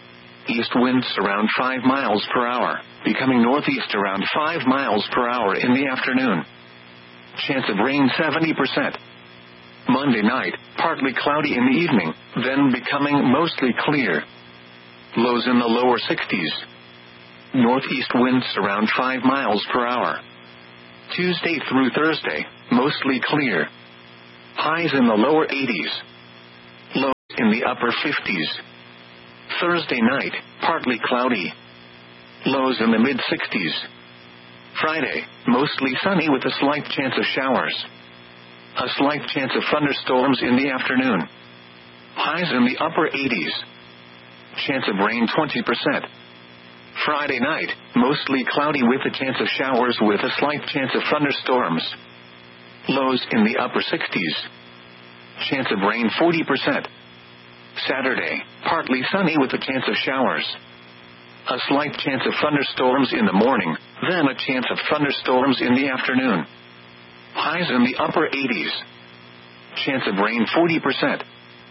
East winds around five miles per hour, becoming northeast around five miles per hour in the afternoon. Chance of rain seventy percent. Monday night, partly cloudy in the evening, then becoming mostly clear. Lows in the lower sixties. Northeast winds around five miles per hour. Tuesday through Thursday, mostly clear. Highs in the lower eighties. Lows in the upper fifties. Thursday night, partly cloudy. Lows in the mid-sixties. Friday, mostly sunny with a slight chance of showers. A slight chance of thunderstorms in the afternoon. Highs in the upper eighties. Chance of rain twenty percent. Friday night, mostly cloudy with a chance of showers with a slight chance of thunderstorms. Lows in the upper sixties. Chance of rain forty percent. Saturday, partly sunny with a chance of showers. A slight chance of thunderstorms in the morning, then a chance of thunderstorms in the afternoon. Highs in the upper eighties. Chance of rain forty percent.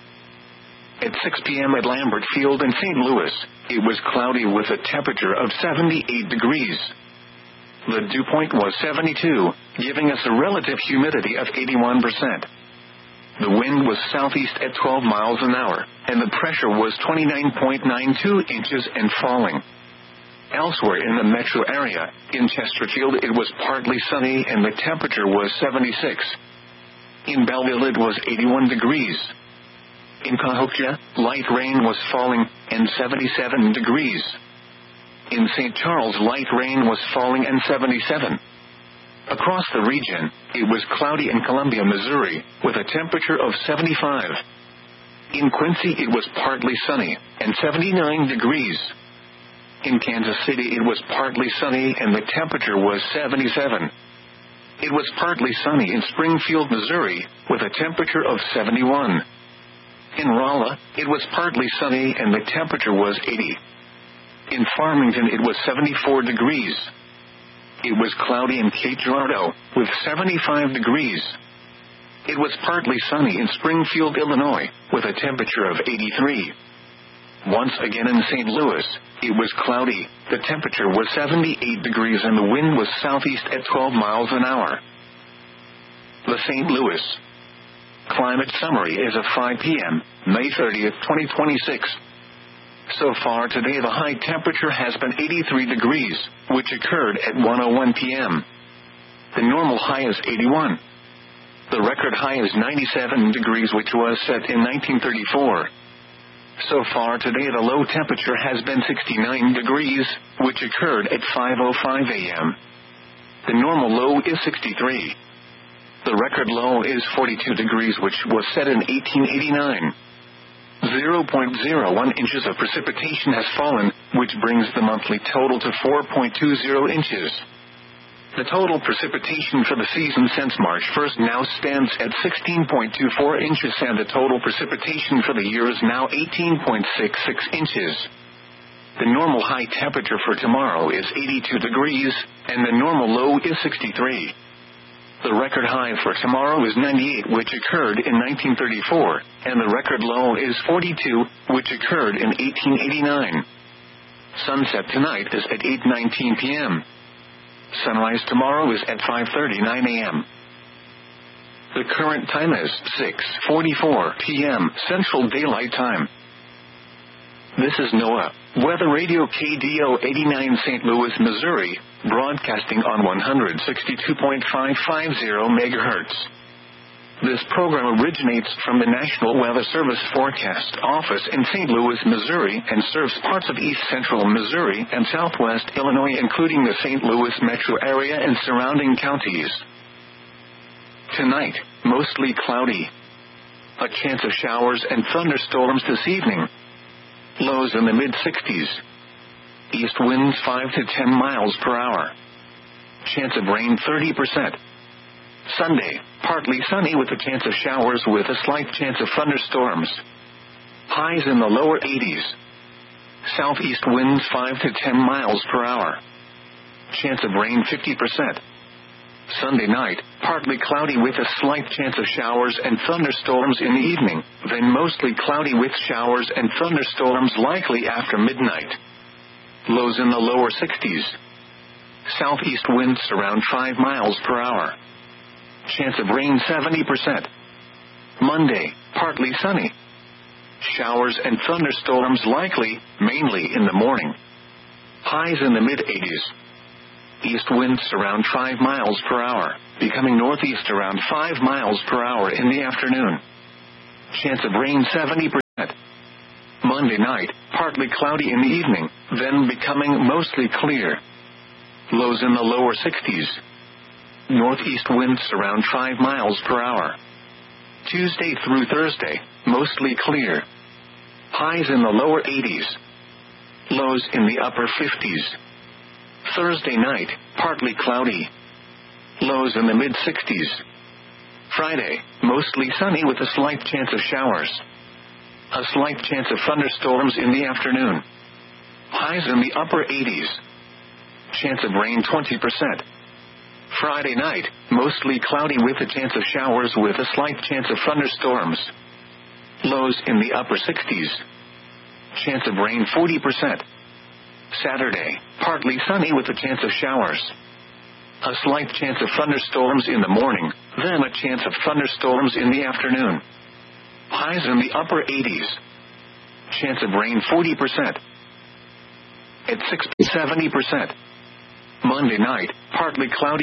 At six p.m. at Lambert Field in Saint Louis, it was cloudy with a temperature of seventy-eight degrees. The dew point was seventy-two, giving us a relative humidity of eighty-one percent. The wind was southeast at twelve miles an hour, and the pressure was twenty-nine point nine two inches and falling. Elsewhere in the metro area, in Chesterfield it was partly sunny and the temperature was seventy-six. In Belleville it was eighty-one degrees. In Cahokia, light rain was falling, and seventy-seven degrees. In Saint Charles light rain was falling and seventy-seven. Across the region, it was cloudy in Columbia, Missouri, with a temperature of seventy-five. In Quincy it was partly sunny, and seventy-nine degrees. In Kansas City it was partly sunny and the temperature was seventy-seven. It was partly sunny in Springfield, Missouri, with a temperature of seventy-one. In Rolla, it was partly sunny and the temperature was eighty. In Farmington it was seventy-four degrees. It was cloudy in Cape Girardeau, with seventy-five degrees. It was partly sunny in Springfield, Illinois, with a temperature of eighty-three. Once again in Saint Louis, it was cloudy, the temperature was seventy-eight degrees and the wind was southeast at twelve miles an hour. The Saint Louis Climate Summary is of five p.m., May thirtieth, twenty twenty-six. So far today the high temperature has been eighty-three degrees, which occurred at one oh one p.m. The normal high is eighty-one. The record high is ninety-seven degrees, which was set in nineteen thirty-four. So far today the low temperature has been sixty-nine degrees, which occurred at five oh five a.m. The normal low is sixty-three. The record low is forty-two degrees, which was set in eighteen eighty-nine. zero point zero one inches of precipitation has fallen, which brings the monthly total to four point two zero inches. The total precipitation for the season since March first now stands at sixteen point two four inches, and the total precipitation for the year is now eighteen point six six inches. The normal high temperature for tomorrow is eighty-two degrees, and the normal low is sixty-three. The record high for tomorrow is ninety-eight, which occurred in nineteen thirty-four, and the record low is forty-two, which occurred in eighteen eighty-nine. Sunset tonight is at eight nineteen p.m. Sunrise tomorrow is at five thirty-nine a.m. The current time is six forty-four p.m. Central Daylight Time. This is NOAA Weather Radio K D O eighty-nine Saint Louis, Missouri, broadcasting on one sixty-two point five five zero megahertz. This program originates from the National Weather Service Forecast Office in Saint Louis, Missouri, and serves parts of east central Missouri and southwest Illinois, including the Saint Louis metro area and surrounding counties. Tonight, mostly cloudy. A chance of showers and thunderstorms this evening. Lows in the mid-sixties. East winds five to ten miles per hour. Chance of rain thirty percent. Sunday, partly sunny with a chance of showers with a slight chance of thunderstorms. Highs in the lower eighties. Southeast winds five to ten miles per hour. Chance of rain fifty percent. Sunday night, partly cloudy with a slight chance of showers and thunderstorms in the evening, then mostly cloudy with showers and thunderstorms likely after midnight. Lows in the lower sixties. Southeast winds around five miles per hour. Chance of rain seventy percent. Monday, partly sunny. Showers and thunderstorms likely, mainly in the morning. Highs in the mid-eighties. East winds around five miles per hour, becoming northeast around five miles per hour in the afternoon. Chance of rain seventy percent. Monday night, partly cloudy in the evening, then becoming mostly clear. Lows in the lower sixties. Northeast winds around five miles per hour. Tuesday through Thursday, mostly clear. Highs in the lower eighties. Lows in the upper fifties. Thursday night, partly cloudy. Lows in the mid-sixties. Friday, mostly sunny with a slight chance of showers. A slight chance of thunderstorms in the afternoon. Highs in the upper eighties. Chance of rain twenty percent. Friday night, mostly cloudy with a chance of showers with a slight chance of thunderstorms. Lows in the upper sixties. Chance of rain forty percent. Saturday, partly sunny with a chance of showers. A slight chance of thunderstorms in the morning, then a chance of thunderstorms in the afternoon. Highs in the upper eighties. Chance of rain forty percent. At six, seventy percent. Monday night, partly cloudy.